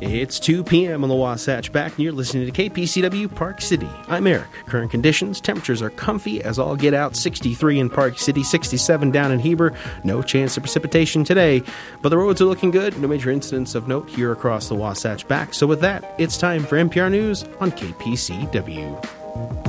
It's 2 p.m. on the Wasatch Back, and you're listening to KPCW Park City. I'm Eric. Current conditions, temperatures are comfy as all get out, 63 in Park City, 67 down in Heber. No chance of precipitation today, but the roads are looking good. No major incidents of note here across the Wasatch Back. So with that, it's time for NPR News on KPCW.